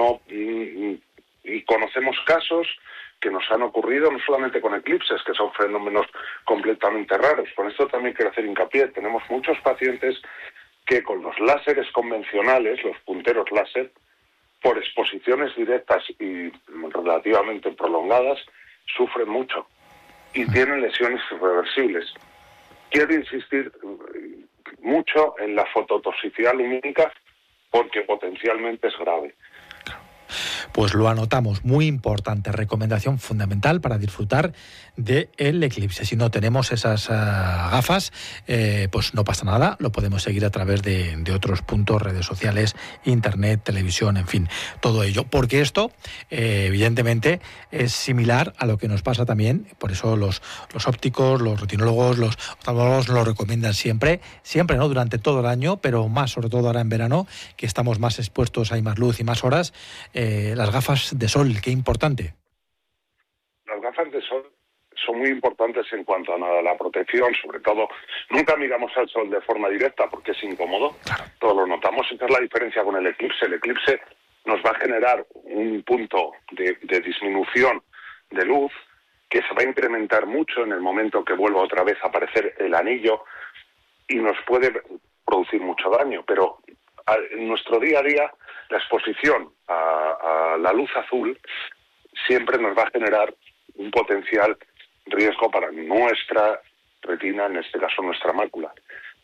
y conocemos casos que nos han ocurrido no solamente con eclipses, que son fenómenos completamente raros. Con esto también quiero hacer hincapié. Tenemos muchos pacientes que con los láseres convencionales, los punteros láser, por exposiciones directas y relativamente prolongadas, sufren mucho y tienen lesiones irreversibles. Quiero insistir mucho en la fototoxicidad lumínica porque potencialmente es grave. Pues lo anotamos, muy importante, recomendación fundamental para disfrutar del eclipse. Si no tenemos esas gafas, pues no pasa nada, lo podemos seguir a través de otros puntos, redes sociales, internet, televisión, en fin, todo ello. Porque esto, evidentemente, es similar a lo que nos pasa también, por eso los ópticos, los retinólogos, los oftalmólogos lo recomiendan siempre, ¿no? Durante todo el año, pero más sobre todo ahora en verano, que estamos más expuestos, hay más luz y más horas. Las gafas de sol, qué importante. Las gafas de sol son muy importantes en cuanto a la protección, sobre todo. Nunca miramos al sol de forma directa porque es incómodo. Claro. Todos lo notamos. Esa es la diferencia con el eclipse. El eclipse nos va a generar un punto de disminución de luz que se va a incrementar mucho en el momento que vuelva otra vez a aparecer el anillo y nos puede producir mucho daño. Pero en nuestro día a día, la exposición a la luz azul siempre nos va a generar un potencial riesgo para nuestra retina, en este caso nuestra mácula.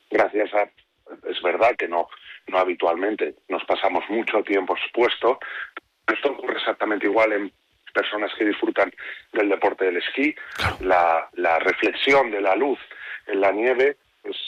Es verdad que no habitualmente nos pasamos mucho tiempo expuesto. Esto ocurre exactamente igual en personas que disfrutan del deporte del esquí. La reflexión de la luz en la nieve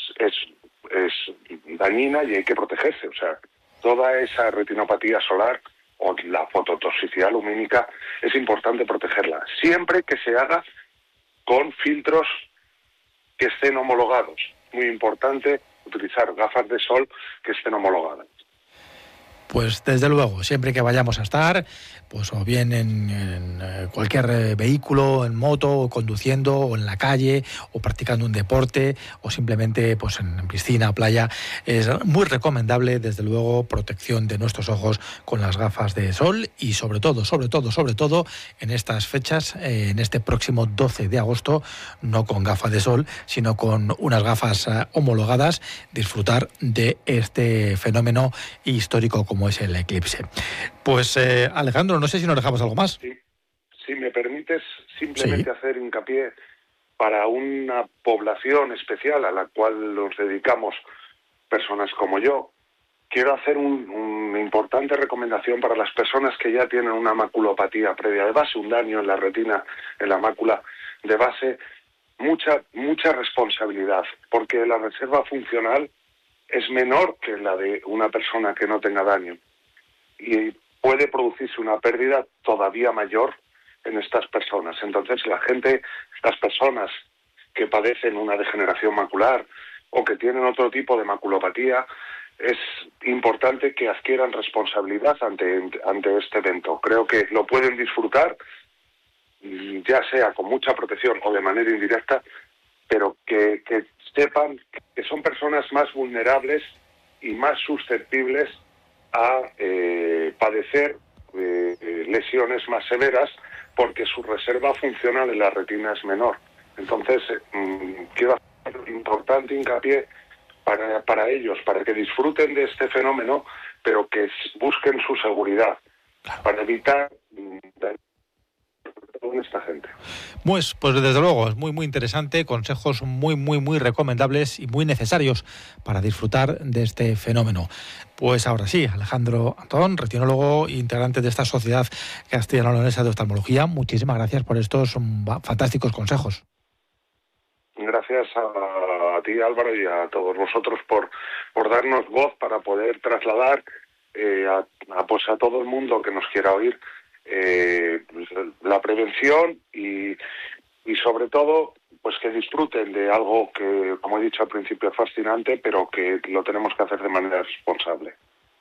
es dañina y hay que protegerse. O sea, toda esa retinopatía solar o la fototoxicidad lumínica es importante protegerla, siempre que se haga con filtros que estén homologados. Muy importante utilizar gafas de sol que estén homologadas. Pues desde luego, siempre que vayamos a estar, pues o bien en cualquier vehículo, en moto, o conduciendo, o en la calle, o practicando un deporte, o simplemente pues en piscina, playa, es muy recomendable, desde luego, protección de nuestros ojos con las gafas de sol y sobre todo, en estas fechas, en este próximo 12 de agosto, no con gafas de sol, sino con unas gafas homologadas, disfrutar de este fenómeno histórico como es el eclipse. Pues Alejandro, no sé si nos dejamos algo más. Sí. Si me permites simplemente hacer hincapié para una población especial a la cual nos dedicamos personas como yo, quiero hacer una importante recomendación para las personas que ya tienen una maculopatía previa de base, un daño en la retina, en la mácula de base. Mucha responsabilidad, porque la reserva funcional es menor que la de una persona que no tenga daño y puede producirse una pérdida todavía mayor en estas personas. Entonces las personas que padecen una degeneración macular o que tienen otro tipo de maculopatía, es importante que adquieran responsabilidad ante este evento. Creo que lo pueden disfrutar, ya sea con mucha protección o de manera indirecta, pero que sepan que son personas más vulnerables y más susceptibles a padecer lesiones más severas porque su reserva funcional en la retina es menor. Entonces, quiero hacer importante hincapié para ellos, para que disfruten de este fenómeno, pero que busquen su seguridad, para evitar con esta gente. Pues desde luego, es muy interesante, consejos muy recomendables y muy necesarios para disfrutar de este fenómeno. Pues ahora sí, Alejandro Antón, retinólogo e integrante de esta Sociedad Castellano-Leonesa de Oftalmología, muchísimas gracias por estos fantásticos consejos. Gracias a ti, Álvaro, y a todos vosotros por darnos voz para poder trasladar a todo el mundo que nos quiera oír la prevención y sobre todo pues que disfruten de algo que, como he dicho al principio, es fascinante, pero que lo tenemos que hacer de manera responsable.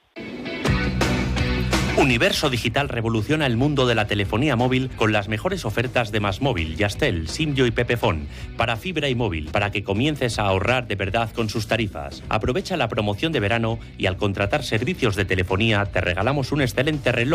Universo Digital revoluciona el mundo de la telefonía móvil con las mejores ofertas de MásMóvil, Yastel, Simyo y Pepefon para fibra y móvil, para que comiences a ahorrar de verdad con sus tarifas. Aprovecha la promoción de verano y al contratar servicios de telefonía te regalamos un excelente reloj